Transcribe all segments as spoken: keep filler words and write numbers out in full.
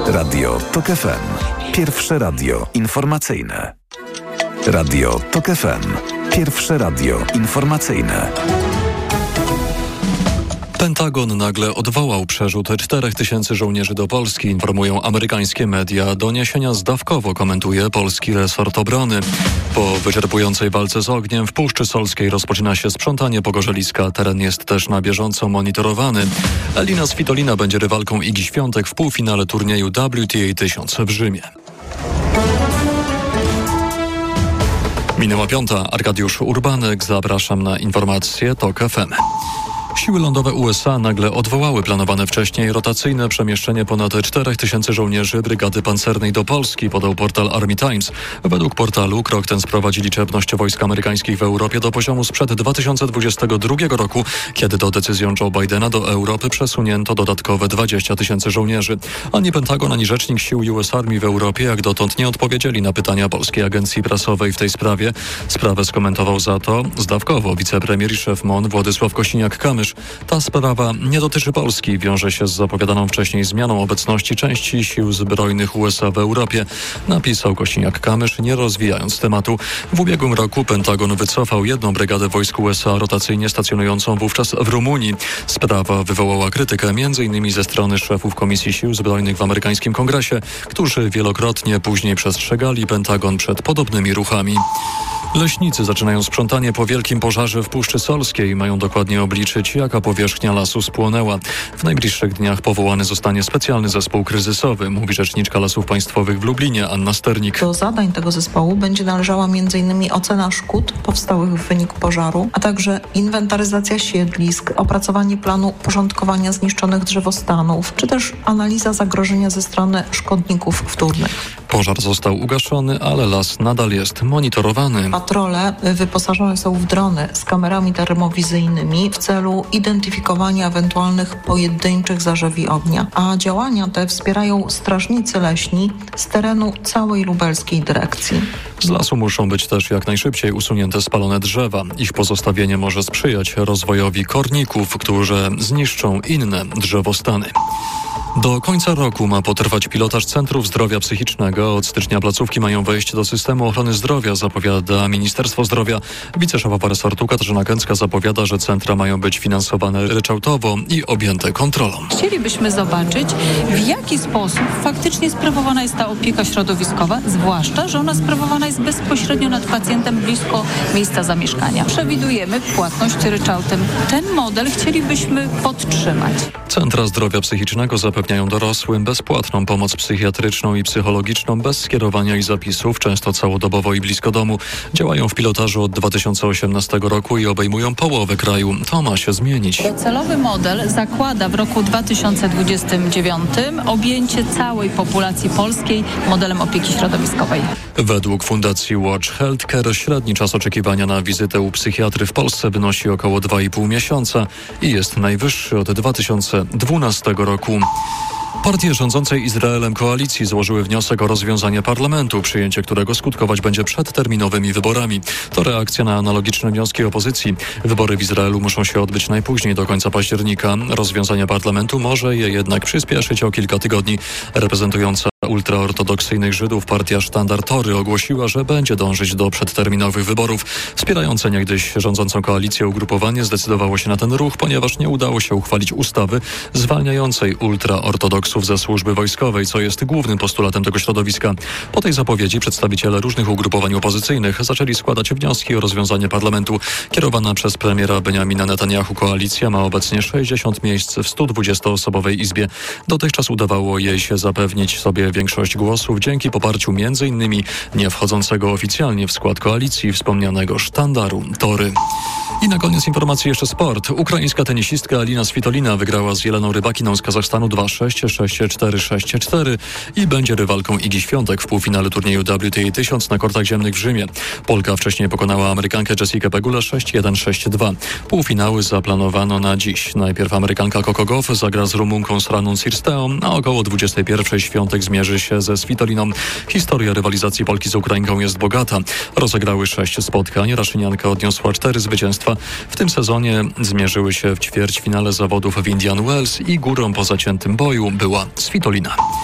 Radio TOK F M. Pierwsze radio informacyjne. Radio TOK F M. Pierwsze radio informacyjne. Pentagon nagle odwołał przerzut czterech tysięcy żołnierzy do Polski, informują amerykańskie media. Doniesienia zdawkowo komentuje polski resort obrony. Po wyczerpującej walce z ogniem w Puszczy Solskiej rozpoczyna się sprzątanie pogorzeliska. Teren jest też na bieżąco monitorowany. Elina Svitolina będzie rywalką Igi Świątek w półfinale turnieju W T A tysiąc w Rzymie. Minęła piąta. Arkadiusz Urbanek. Zapraszam na informacje TOK F M. Siły lądowe U S A nagle odwołały planowane wcześniej rotacyjne przemieszczenie ponad czterech tysięcy żołnierzy Brygady Pancernej do Polski, podał portal Army Times. Według portalu krok ten sprowadzi liczebność wojsk amerykańskich w Europie do poziomu sprzed dwa tysiące dwudziestego drugiego roku, kiedy to decyzją Joe Bidena do Europy przesunięto dodatkowe dwadzieścia tysięcy żołnierzy. Ani Pentagon, ani rzecznik sił U S Army w Europie jak dotąd nie odpowiedzieli na pytania polskiej agencji prasowej w tej sprawie. Sprawę skomentował za to zdawkowo wicepremier i szef M O N Władysław Kosiniak-Kamysz. Ta sprawa nie dotyczy Polski, wiąże się z zapowiadaną wcześniej zmianą obecności części sił zbrojnych U S A w Europie, napisał Kosiniak-Kamysz, nie rozwijając tematu. W ubiegłym roku Pentagon wycofał jedną brygadę wojsk U S A rotacyjnie stacjonującą wówczas w Rumunii. Sprawa wywołała krytykę m.in. ze strony szefów Komisji Sił Zbrojnych w amerykańskim kongresie, którzy wielokrotnie później przestrzegali Pentagon przed podobnymi ruchami. Leśnicy zaczynają sprzątanie po wielkim pożarze w Puszczy Solskiej. Mają dokładnie obliczyć, jaka powierzchnia lasu spłonęła. W najbliższych dniach powołany zostanie specjalny zespół kryzysowy, mówi rzeczniczka Lasów Państwowych w Lublinie Anna Sternik. Do zadań tego zespołu będzie należała między innymi ocena szkód powstałych w wyniku pożaru, a także inwentaryzacja siedlisk, opracowanie planu porządkowania zniszczonych drzewostanów, czy też analiza zagrożenia ze strony szkodników wtórnych. Pożar został ugaszony, ale las nadal jest monitorowany. Patrole wyposażone są w drony z kamerami termowizyjnymi w celu identyfikowania ewentualnych pojedynczych zarzewi ognia, a działania te wspierają strażnicy leśni z terenu całej lubelskiej dyrekcji. Z lasu muszą być też jak najszybciej usunięte spalone drzewa. Ich pozostawienie może sprzyjać rozwojowi korników, którzy zniszczą inne drzewostany. Do końca roku ma potrwać pilotaż Centrów Zdrowia Psychicznego. Od stycznia placówki mają wejść do systemu ochrony zdrowia, zapowiada Ministerstwo Zdrowia. Wiceszefowa resortu Katarzyna Kęcka zapowiada, że centra mają być finansowane ryczałtowo i objęte kontrolą. Chcielibyśmy zobaczyć, w jaki sposób faktycznie sprawowana jest ta opieka środowiskowa, zwłaszcza, że ona sprawowana jest bezpośrednio nad pacjentem blisko miejsca zamieszkania. Przewidujemy płatność ryczałtem. Ten model chcielibyśmy podtrzymać. Centra Zdrowia Psychicznego zapewniają dorosłym bezpłatną pomoc psychiatryczną i psychologiczną bez skierowania i zapisów, często całodobowo i blisko domu. Działają w pilotażu od dwa tysiące osiemnastego roku i obejmują połowę kraju. To ma się zmienić. Docelowy model zakłada w roku dwa tysiące dwudziestym dziewiątym objęcie całej populacji polskiej modelem opieki środowiskowej. Według Fundacji Watch Healthcare średni czas oczekiwania na wizytę u psychiatry w Polsce wynosi około dwa i pół miesiąca i jest najwyższy od dwa tysiące dwunastego roku. Partie rządzącej Izraelem koalicji złożyły wniosek o rozwiązanie parlamentu, przyjęcie którego skutkować będzie przedterminowymi wyborami. To reakcja na analogiczne wnioski opozycji. Wybory w Izraelu muszą się odbyć najpóźniej do końca października. Rozwiązanie parlamentu może je jednak przyspieszyć o kilka tygodni. Reprezentująca ultraortodoksyjnych Żydów partia Sztandar Tory ogłosiła, że będzie dążyć do przedterminowych wyborów. Wspierające niegdyś rządzącą koalicję ugrupowanie zdecydowało się na ten ruch, ponieważ nie udało się uchwalić ustawy zwalniającej ultraortodoksów ze służby wojskowej, co jest głównym postulatem tego środowiska. Po tej zapowiedzi przedstawiciele różnych ugrupowań opozycyjnych zaczęli składać wnioski o rozwiązanie parlamentu. Kierowana przez premiera Benjamina Netanyahu koalicja ma obecnie sześćdziesiąt miejsc w stu dwudziestoosobowej izbie. Dotychczas udawało jej się zapewnić sobie większość głosów dzięki poparciu między innymi nie wchodzącego oficjalnie w skład koalicji wspomnianego Sztandaru Tory. I na koniec informacji jeszcze sport. Ukraińska tenisistka Elina Svitolina wygrała z Jeleną Rybakiną z Kazachstanu dwa sześć, sześć cztery, sześć cztery i będzie rywalką Igi Świątek w półfinale turnieju W T A tysiąc na kortach ziemnych w Rzymie. Polka wcześniej pokonała Amerykankę Jessikę Pegulę sześć jeden, sześć dwa. Półfinały zaplanowano na dziś. Najpierw Amerykanka Coco Gauff zagra z Rumunką Sraną Cirsteą, a około dwudziestej pierwszej Świątek zmierzy się ze Svitoliną. Historia rywalizacji Polki z Ukrainką jest bogata. Rozegrały sześć spotkań. Raszynianka odniosła cztery zwycięstwa. W tym sezonie zmierzyły się w ćwierćfinale zawodów w Indian Wells i górą po zaciętym boju była Svitolina.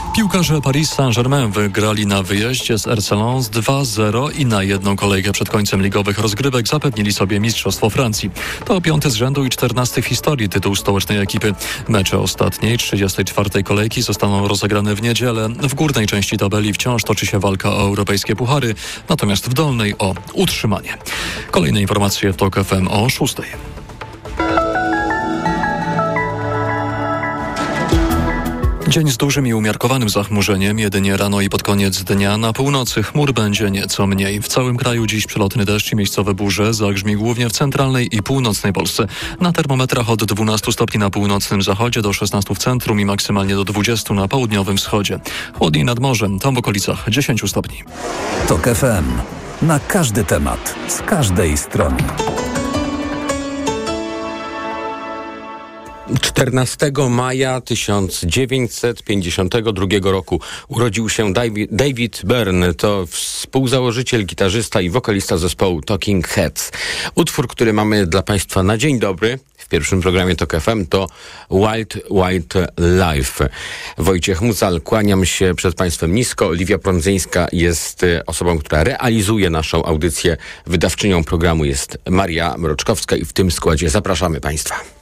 Piłkarze Paris Saint-Germain wygrali na wyjeździe z R C Lens dwa zero i na jedną kolejkę przed końcem ligowych rozgrywek zapewnili sobie mistrzostwo Francji. To piąty z rzędu i czternasty w historii tytuł stołecznej ekipy. Mecze ostatniej, trzydziestej czwartej kolejki zostaną rozegrane w niedzielę. W górnej części tabeli wciąż toczy się walka o europejskie puchary, natomiast w dolnej o utrzymanie. Kolejne informacje w TOK F M o szóstej. Dzień z dużym i umiarkowanym zachmurzeniem, jedynie rano i pod koniec dnia. Na północy chmur będzie nieco mniej. W całym kraju dziś przelotny deszcz i miejscowe burze, zagrzmi głównie w centralnej i północnej Polsce. Na termometrach od dwunastu stopni na północnym zachodzie do szesnastu w centrum i maksymalnie do dwudziestu na południowym wschodzie. Chłodniej nad morzem, tam w okolicach dziesięciu stopni. TOK F M. Na każdy temat, z każdej strony. czternastego maja tysiąc dziewięćset pięćdziesiątego drugiego roku urodził się David Byrne. To współzałożyciel, gitarzysta i wokalista zespołu Talking Heads. Utwór, który mamy dla Państwa na dzień dobry w pierwszym programie TOK F M, to Wild Wild Life. Wojciech Mucal, kłaniam się przed Państwem nisko. Oliwia Prądzyńska jest osobą, która realizuje naszą audycję. Wydawczynią programu jest Maria Mroczkowska i w tym składzie zapraszamy Państwa.